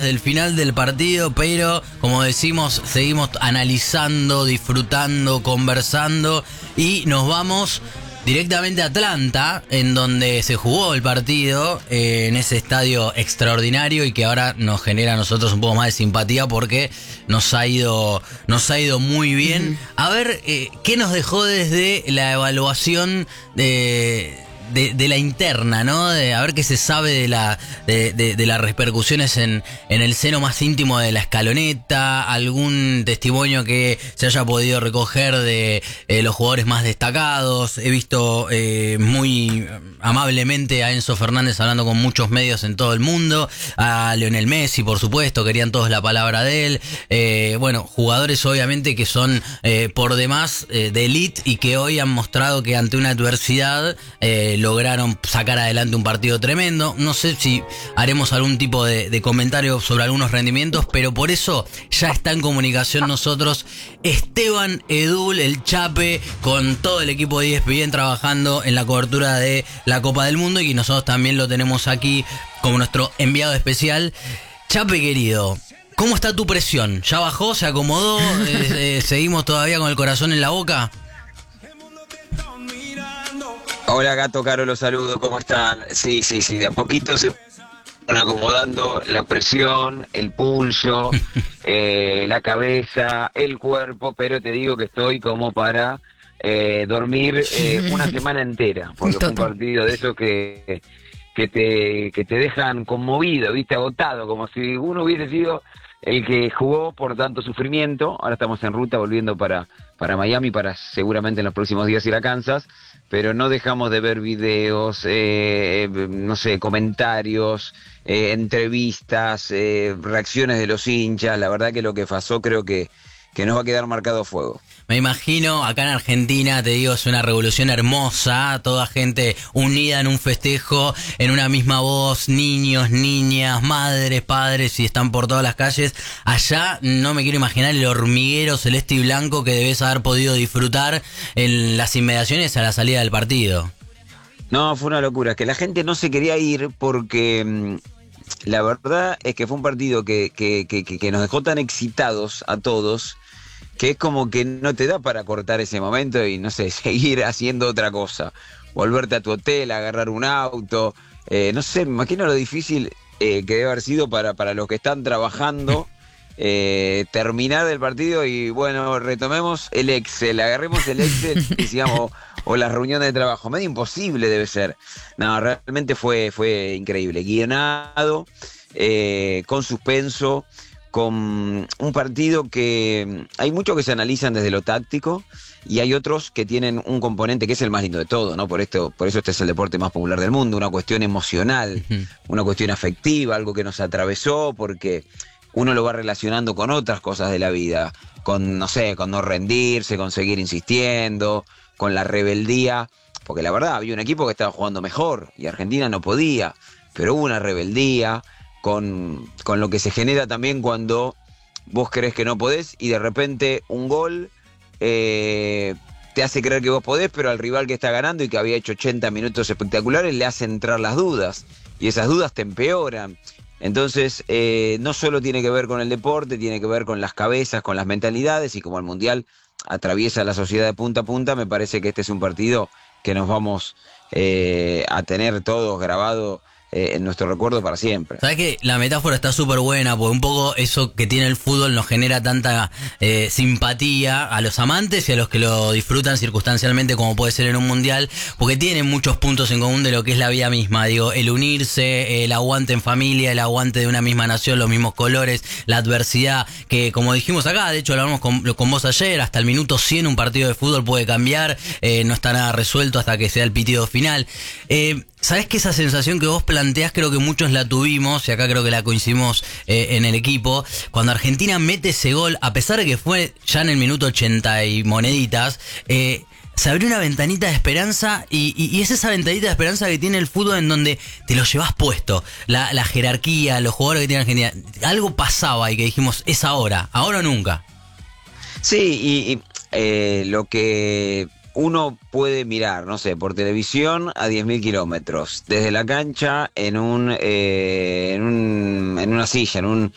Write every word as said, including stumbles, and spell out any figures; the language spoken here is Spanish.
del final del partido, pero como decimos, seguimos analizando, disfrutando, conversando y nos vamos directamente a Atlanta, en donde se jugó el partido, eh, en ese estadio extraordinario y que ahora nos genera a nosotros un poco más de simpatía porque nos ha ido, nos ha ido muy bien. Uh-huh. A ver, eh, ¿qué nos dejó desde la evaluación de... De, de la interna, ¿no? De, a ver qué se sabe de la de, de, de las repercusiones en, en el seno más íntimo de la escaloneta, algún testimonio que se haya podido recoger de eh, los jugadores más destacados. He visto eh, muy amablemente a Enzo Fernández hablando con muchos medios en todo el mundo, a Lionel Messi, por supuesto, querían todos la palabra de él. Eh, bueno, jugadores obviamente que son eh, por demás eh, de elite y que hoy han mostrado que ante una adversidad eh, lograron sacar adelante un partido tremendo. No sé si haremos algún tipo de, de comentario sobre algunos rendimientos, pero por eso ya está en comunicación nosotros Esteban Edul, el Chape, con todo el equipo de E S P N trabajando en la cobertura de la Copa del Mundo, y nosotros también lo tenemos aquí como nuestro enviado especial. Chape querido, ¿cómo está tu presión? ¿Ya bajó? ¿Se acomodó? eh, eh, ¿Seguimos todavía con el corazón en la boca? Hola Gato, Caro, los saludo, ¿cómo están? Sí, sí, sí, de a poquito se van acomodando la presión, el pulso, eh, la cabeza, el cuerpo, pero te digo que estoy como para eh, dormir eh, una semana entera, porque fue un partido de esos que, que, te, que te dejan conmovido, viste, agotado, como si uno hubiese sido el que jugó por tanto sufrimiento. Ahora estamos en ruta volviendo para, para Miami, para seguramente en los próximos días ir a Kansas, pero no dejamos de ver videos, eh, no sé, comentarios, eh, entrevistas, eh, reacciones de los hinchas. La verdad que lo que pasó creo que, que nos va a quedar marcado a fuego. Me imagino, acá en Argentina, te digo, es una revolución hermosa, toda gente unida en un festejo, en una misma voz, niños, niñas, madres, padres, y están por todas las calles. Allá no me quiero imaginar el hormiguero celeste y blanco que debes haber podido disfrutar en las inmediaciones a la salida del partido. No, fue una locura, que la gente no se quería ir porque mmm, la verdad es que fue un partido que, que, que, que nos dejó tan excitados a todos, que es como que no te da para cortar ese momento y, no sé, seguir haciendo otra cosa. Volverte a tu hotel, agarrar un auto. Eh, no sé, me imagino lo difícil eh, que debe haber sido para, para los que están trabajando eh, terminar el partido y, bueno, retomemos el Excel, agarremos el Excel y sigamos, o las reuniones de trabajo. Medio imposible debe ser. No, realmente fue, fue increíble. Guionado, eh, con suspenso, con un partido que hay muchos que se analizan desde lo táctico y hay otros que tienen un componente que es el más lindo de todo, ¿no? Por esto, por eso este es el deporte más popular del mundo, una cuestión emocional, uh-huh. una cuestión afectiva, algo que nos atravesó, porque uno lo va relacionando con otras cosas de la vida, con, no sé, con no rendirse, con seguir insistiendo, con la rebeldía, porque la verdad había un equipo que estaba jugando mejor y Argentina no podía, pero hubo una rebeldía. Con, con lo que se genera también cuando vos crees que no podés y de repente un gol eh, te hace creer que vos podés, pero al rival que está ganando y que había hecho ochenta minutos espectaculares le hace entrar las dudas y esas dudas te empeoran. Entonces eh, no solo tiene que ver con el deporte, tiene que ver con las cabezas, con las mentalidades, y como el Mundial atraviesa la sociedad de punta a punta, me parece que este es un partido que nos vamos eh, a tener todos grabado Eh, en nuestro recuerdo para siempre. ¿Sabes qué? La metáfora está súper buena, porque un poco eso que tiene el fútbol nos genera tanta eh, simpatía a los amantes y a los que lo disfrutan circunstancialmente, como puede ser en un mundial, porque tiene muchos puntos en común de lo que es la vida misma. Digo, el unirse, el aguante en familia, el aguante de una misma nación, los mismos colores, la adversidad, que como dijimos acá, de hecho lo hablamos con, con vos ayer, hasta el minuto cien un partido de fútbol puede cambiar, eh, no está nada resuelto hasta que sea el pitido final. Eh, ¿Sabés que esa sensación que vos planteás creo que muchos la tuvimos, y acá creo que la coincidimos eh, en el equipo, cuando Argentina mete ese gol, a pesar de que fue ya en el minuto ochenta y moneditas, eh, se abrió una ventanita de esperanza y, y, y es esa ventanita de esperanza que tiene el fútbol en donde te lo llevas puesto, la, la jerarquía, los jugadores que tiene Argentina. Algo pasaba y que dijimos, es ahora, ahora o nunca. Sí, y, y eh, lo que uno puede mirar, no sé, por televisión a diez mil kilómetros, desde la cancha en un, eh, en un en una silla, en un